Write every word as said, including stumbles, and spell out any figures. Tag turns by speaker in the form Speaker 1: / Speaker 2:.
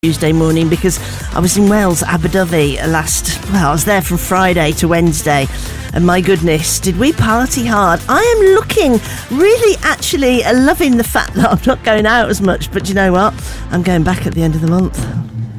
Speaker 1: Tuesday morning because I was in Wales, Abu Dhabi last, well, I was there from Friday to Wednesday, and my goodness, did we party hard. I am looking, really actually loving the fact that I'm not going out as much, but you know what? I'm going back at the end of the month.